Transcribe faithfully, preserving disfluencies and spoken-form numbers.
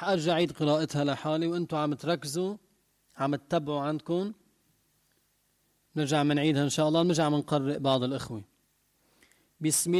حأرجع عيد قراءتها لحالي وانتم عم تركزوا عم تتبعوا عندكم. نرجع منعيدها إن شاء الله، نرجع منقرئ بعض الإخوة. بسم